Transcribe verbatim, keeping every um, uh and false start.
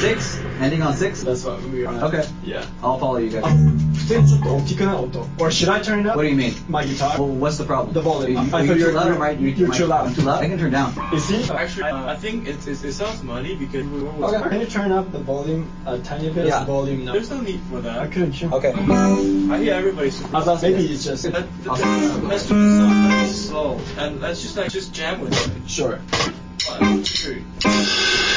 six? Ending on six? That's what we are. Okay. Yeah. I'll follow you guys. 普通にちょっと大きくない音 Or should I turn it up? What do you mean? My guitar. Well, what's the problem? The volume. You, I you, thought you're you- loud, you're- right? You, you're my- too loud. I'm too loud? I can turn down. Is he? Actually, uh, I think it, it, it sounds muddy because we were. Okay. Can you turn up the volume a tiny bit? Yeah. The volume now. There's no need for that. I couldn't hear. Okay. I hear everybody super. I thought maybe it's just. Let, let's do the song nice, slow, and let's just like just jam with it. Sure. One, two.